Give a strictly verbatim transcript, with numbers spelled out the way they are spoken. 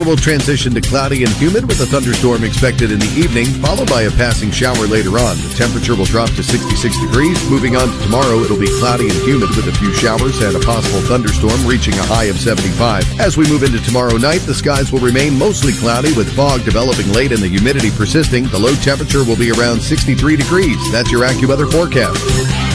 Will transition to cloudy and humid with a thunderstorm expected in the evening, followed by a passing shower later on. The temperature will drop to sixty-six degrees. Moving on to tomorrow, it'll be cloudy and humid with a few showers and a possible thunderstorm reaching a high of seventy-five. As we move into tomorrow night, the skies will remain mostly cloudy with fog developing late and the humidity persisting. The low temperature will be around sixty-three degrees. That's your AccuWeather forecast.